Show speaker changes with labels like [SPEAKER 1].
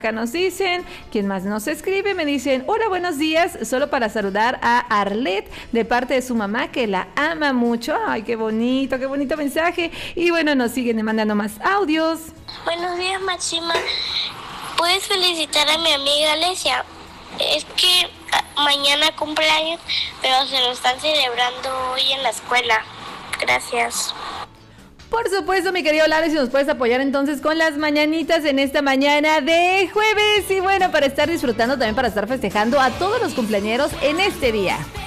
[SPEAKER 1] Acá nos dicen, ¿quién más nos escribe? Me dicen, hola, buenos días, solo para saludar a Arlet de parte de su mamá que la ama mucho. Ay, qué bonito mensaje. Y bueno, nos siguen mandando más audios.
[SPEAKER 2] Buenos días, Máxima. ¿Puedes felicitar a mi amiga Alesia? Es que mañana cumpleaños, pero se lo están celebrando hoy en la escuela. Gracias.
[SPEAKER 1] Por supuesto, mi querido Lalo, si nos puedes apoyar entonces con las mañanitas en esta mañana de jueves. Y bueno, para estar disfrutando, también para estar festejando a todos los cumpleañeros en este día.